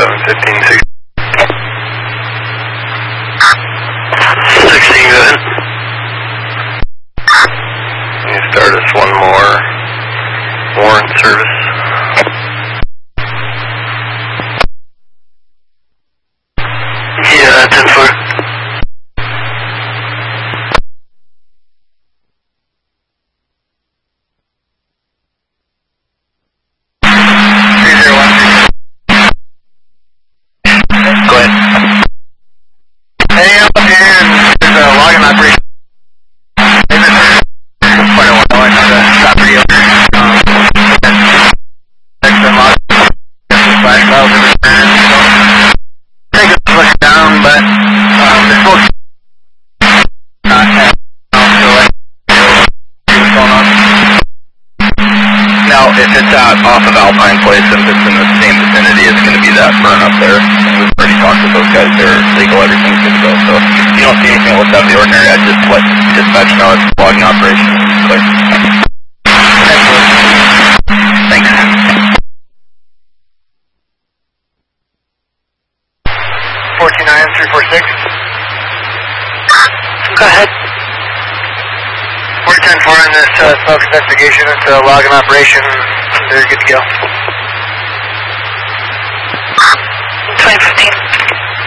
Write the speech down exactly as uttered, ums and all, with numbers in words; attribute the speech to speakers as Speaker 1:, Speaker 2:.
Speaker 1: seven fifteen six. sixteen, go ahead. You start us one more warrant service. Yeah, ten four. Go ahead. Hey, I'm up here and there's a logging operation. It's quite a while. I know the property owner. Um, next to log. Flash files in the turn. So, take a look down, but um, they're supposed to not have so let's see what's going on. Now, if it's out off of Alpine Place, if it's in the same vicinity, it's going to be that burn up there. We've already talked to those guys. They're legal. Everything's good to go. So if you don't see anything that's out of the ordinary, I'd just let dispatch know it's a logging operation. Clear. Thanks. fourteen nine three four six. Go ahead. We're ten four on this uh, smoke investigation. It's a logging operation. They're good to go. twenty fifteen.